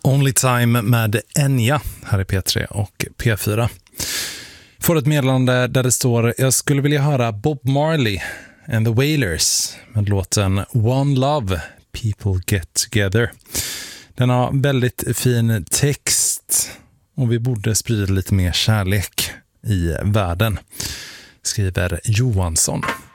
Only Time med Enya här i P3 och P4. Får ett meddelande där det står: jag skulle vilja höra Bob Marley and the Wailers med låten One Love, People Get Together. Den har väldigt fin text och vi borde sprida lite mer kärlek i världen, skriver Johansson.